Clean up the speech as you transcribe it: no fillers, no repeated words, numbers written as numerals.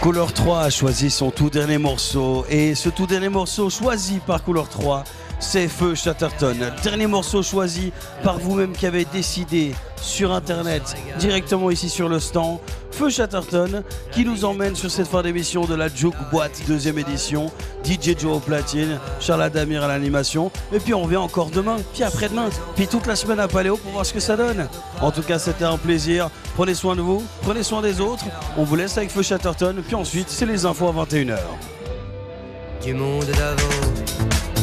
Couleur 3 a choisi son tout dernier morceau et ce tout dernier morceau choisi par Couleur 3, c'est Feu Chatterton. Dernier morceau choisi par vous-même qui avez décidé sur internet, directement ici sur le stand. Feu Chatterton qui nous emmène sur cette fin d'émission de la Juke Boîte deuxième édition. DJ Joe au platine, Charles Adamir à l'animation. Et puis on revient encore demain, puis après-demain, puis toute la semaine à Paléo pour voir ce que ça donne. En tout cas, c'était un plaisir. Prenez soin de vous, prenez soin des autres. On vous laisse avec Feu Chatterton. Puis ensuite, c'est les infos à 21h. Du monde d'avant.